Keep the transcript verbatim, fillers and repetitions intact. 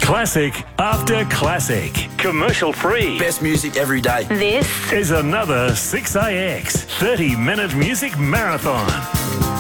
Classic after classic. Commercial free. Best music every day. This is another six A X thirty minute music marathon.